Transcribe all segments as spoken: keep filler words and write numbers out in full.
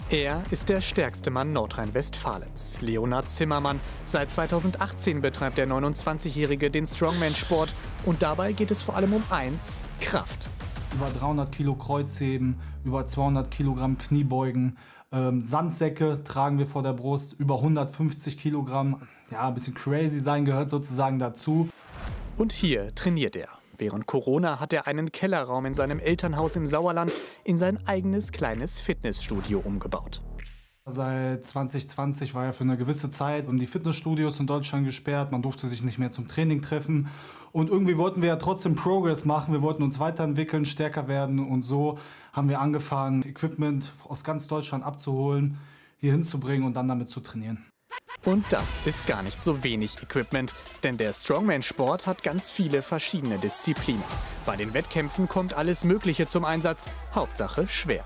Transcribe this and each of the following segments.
Er ist der stärkste Mann Nordrhein-Westfalens, Leonhard Zimmermann. Seit zweitausendachtzehn betreibt der neunundzwanzigjährige den Strongman-Sport. Und dabei geht es vor allem um eins: Kraft. Über dreihundert Kilo Kreuzheben, über zweihundert Kilogramm Kniebeugen, ähm, Sandsäcke tragen wir vor der Brust, über hundertfünfzig Kilogramm. Ja, ein bisschen crazy sein gehört sozusagen dazu. Und hier trainiert er. Während Corona hat er einen Kellerraum in seinem Elternhaus im Sauerland in sein eigenes kleines Fitnessstudio umgebaut. Seit zwanzig zwanzig war ja für eine gewisse Zeit die Fitnessstudios in Deutschland gesperrt. Man durfte sich nicht mehr zum Training treffen. Und irgendwie wollten wir ja trotzdem Progress machen. Wir wollten uns weiterentwickeln, stärker werden. Und so haben wir angefangen, Equipment aus ganz Deutschland abzuholen, hier hinzubringen und dann damit zu trainieren. Und das ist gar nicht so wenig Equipment, denn der Strongman-Sport hat ganz viele verschiedene Disziplinen. Bei den Wettkämpfen kommt alles Mögliche zum Einsatz, Hauptsache schwer.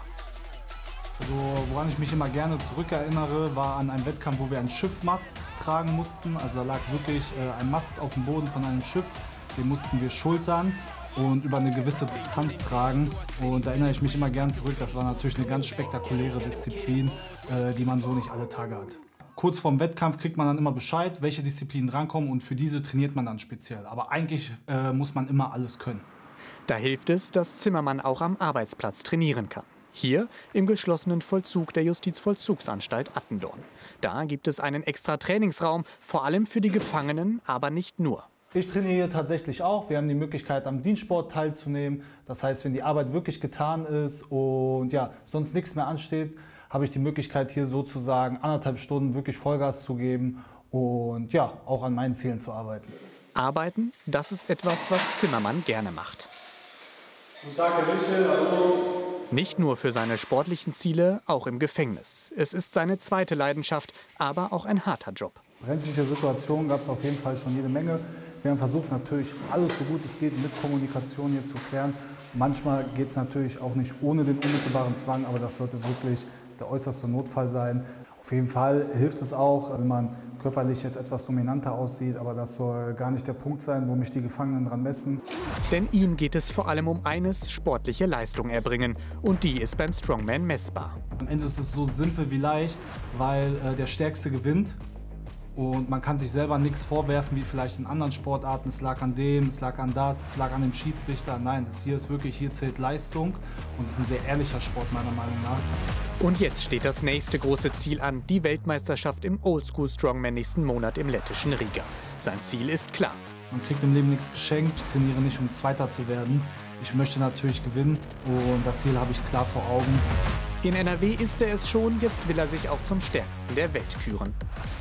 Also, woran ich mich immer gerne zurückerinnere, war an einen Wettkampf, wo wir einen Schiffmast tragen mussten. Also da lag wirklich äh, ein Mast auf dem Boden von einem Schiff, den mussten wir schultern und über eine gewisse Distanz tragen. Und da erinnere ich mich immer gern zurück, das war natürlich eine ganz spektakuläre Disziplin, äh, die man so nicht alle Tage hat. Kurz vorm Wettkampf kriegt man dann immer Bescheid, welche Disziplinen drankommen, und für diese trainiert man dann speziell. Aber eigentlich äh, muss man immer alles können. Da hilft es, dass Zimmermann auch am Arbeitsplatz trainieren kann. Hier im geschlossenen Vollzug der Justizvollzugsanstalt Attendorn. Da gibt es einen extra Trainingsraum, vor allem für die Gefangenen, aber nicht nur. Ich trainiere hier tatsächlich auch. Wir haben die Möglichkeit, am Dienstsport teilzunehmen. Das heißt, wenn die Arbeit wirklich getan ist und ja, sonst nichts mehr ansteht, habe ich die Möglichkeit, hier sozusagen anderthalb Stunden wirklich Vollgas zu geben und ja, auch an meinen Zielen zu arbeiten. Arbeiten, das ist etwas, was Zimmermann gerne macht. Guten Tag, Herr Michel, hallo. Nicht nur für seine sportlichen Ziele, auch im Gefängnis. Es ist seine zweite Leidenschaft, aber auch ein harter Job. Brenzliche Situationen gab es auf jeden Fall schon jede Menge. Wir haben versucht, natürlich alles so gut es geht mit Kommunikation hier zu klären. Manchmal geht es natürlich auch nicht ohne den unmittelbaren Zwang, aber das sollte wirklich der äußerste Notfall sein. Auf jeden Fall hilft es auch, wenn man körperlich jetzt etwas dominanter aussieht, aber das soll gar nicht der Punkt sein, wo mich die Gefangenen dran messen. Denn ihm geht es vor allem um eines: sportliche Leistung erbringen. Und die ist beim Strongman messbar. Am Ende ist es so simpel wie leicht, weil äh, der Stärkste gewinnt. Und man kann sich selber nichts vorwerfen, wie vielleicht in anderen Sportarten. Es lag an dem, es lag an das, es lag an dem Schiedsrichter. Nein, das hier ist wirklich, hier zählt Leistung. Und es ist ein sehr ehrlicher Sport, meiner Meinung nach. Und jetzt steht das nächste große Ziel an, die Weltmeisterschaft im Oldschool Strongman nächsten Monat im lettischen Riga. Sein Ziel ist klar. Man kriegt im Leben nichts geschenkt. Ich trainiere nicht, um Zweiter zu werden. Ich möchte natürlich gewinnen und das Ziel habe ich klar vor Augen. In N R W ist er es schon, jetzt will er sich auch zum Stärksten der Welt küren.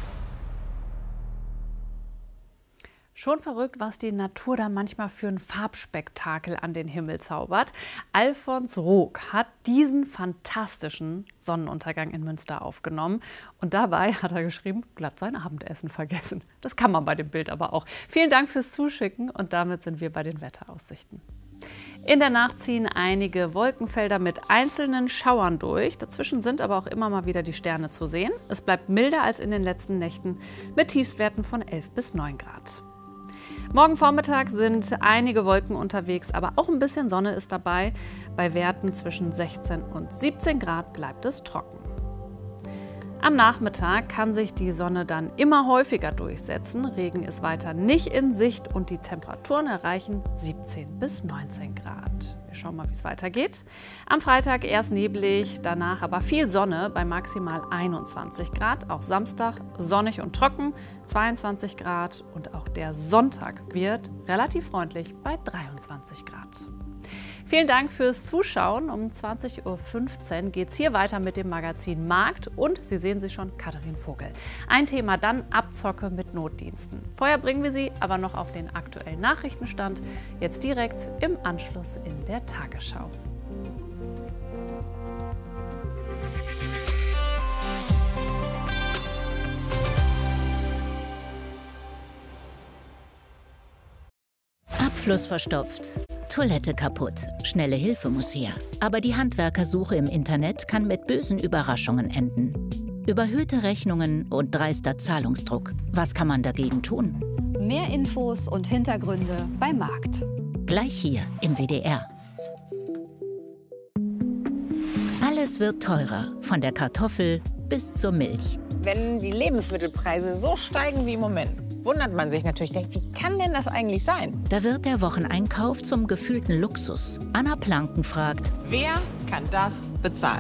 Schon verrückt, was die Natur da manchmal für ein Farbspektakel an den Himmel zaubert. Alfons Rook hat diesen fantastischen Sonnenuntergang in Münster aufgenommen. Und dabei hat er geschrieben, glatt sein Abendessen vergessen. Das kann man bei dem Bild aber auch. Vielen Dank fürs Zuschicken und damit sind wir bei den Wetteraussichten. In der Nacht ziehen einige Wolkenfelder mit einzelnen Schauern durch. Dazwischen sind aber auch immer mal wieder die Sterne zu sehen. Es bleibt milder als in den letzten Nächten mit Tiefstwerten von elf bis neun Grad. Morgen Vormittag sind einige Wolken unterwegs, aber auch ein bisschen Sonne ist dabei. Bei Werten zwischen sechzehn und siebzehn Grad bleibt es trocken. Am Nachmittag kann sich die Sonne dann immer häufiger durchsetzen. Regen ist weiter nicht in Sicht und die Temperaturen erreichen siebzehn bis neunzehn Grad. Wir schauen mal, wie es weitergeht. Am Freitag erst neblig, danach aber viel Sonne bei maximal einundzwanzig Grad. Auch Samstag sonnig und trocken, zweiundzwanzig Grad. Und auch der Sonntag wird relativ freundlich bei dreiundzwanzig Grad. Vielen Dank fürs Zuschauen. Um zwanzig Uhr fünfzehn geht es hier weiter mit dem Magazin Markt und Sie sehen sie schon, Katharin Vogel. Ein Thema dann Abzocke mit Notdiensten. Vorher bringen wir Sie aber noch auf den aktuellen Nachrichtenstand, jetzt direkt im Anschluss in der Tagesschau. Abfluss verstopft. Toilette kaputt. Schnelle Hilfe muss her. Aber die Handwerkersuche im Internet kann mit bösen Überraschungen enden. Überhöhte Rechnungen und dreister Zahlungsdruck. Was kann man dagegen tun? Mehr Infos und Hintergründe bei Markt. Gleich hier im W D R. Alles wird teurer, von der Kartoffel bis zur Milch. Wenn die Lebensmittelpreise so steigen wie im Moment, wundert man sich natürlich, denkt, wie kann denn das eigentlich sein? Da wird der Wocheneinkauf zum gefühlten Luxus. Anna Planken fragt, Wer kann das bezahlen?